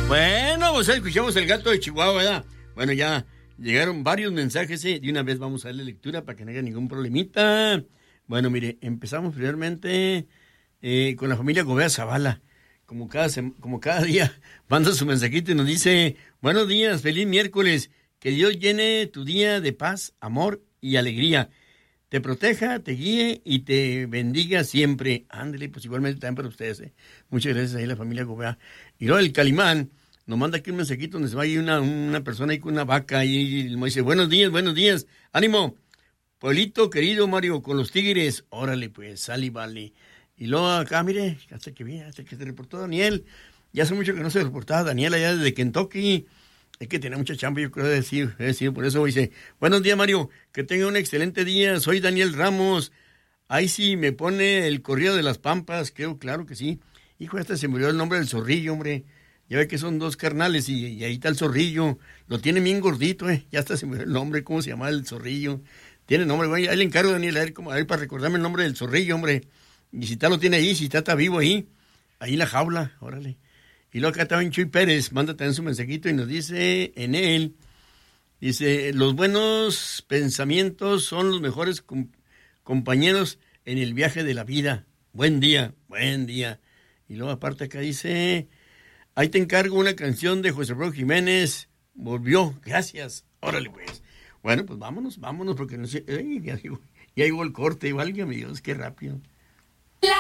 Bueno, pues escuchamos el gato de Chihuahua, ¿verdad? Bueno, ya llegaron varios mensajes, de una vez vamos a darle lectura para que no haya ningún problemita. Bueno, mire, empezamos primeramente con la familia Gobea Zavala. Como cada día manda su mensajito y nos dice: buenos días, feliz miércoles, que Dios llene tu día de paz, amor y alegría. Te proteja, te guíe y te bendiga siempre. Ándale, pues igualmente también para ustedes. Muchas gracias ahí la familia Gobea. Y luego el Calimán nos manda aquí un mensajito donde se va ahí una persona ahí con una vaca y me dice: buenos días, ánimo, pueblito querido Mario, con los tigres. Órale pues, sale y vale. Y luego acá, mire, hasta que se reportó Daniel. Ya hace mucho que no se reportaba Daniel allá desde Kentucky. Es que tenía mucha chamba, yo creo decir, por eso dice: buenos días Mario, que tenga un excelente día, soy Daniel Ramos. Ahí sí me pone el corrido de las Pampas, creo, claro que sí. Hijo, hasta se me olvidó el nombre del zorrillo, hombre. Ya ve que son dos carnales y ahí está el zorrillo. Lo tiene bien gordito, ya hasta se me olvidó el nombre, ¿cómo se llama el zorrillo? Tiene nombre, güey, ahí le encargo a Daniel, a ver para recordarme el nombre del zorrillo, hombre. Y si está lo tiene ahí, si está vivo ahí en la jaula, órale. Y luego acá también Chuy Pérez, manda también su mensajito y nos dice en él, dice: los buenos pensamientos son los mejores compañeros en el viaje de la vida. Buen día. Y luego aparte acá dice: ahí te encargo una canción de José Alfredo Jiménez, volvió, gracias. Órale pues. Bueno, pues vámonos, porque no sé, ya llegó el corte, válgame Dios, qué rápido.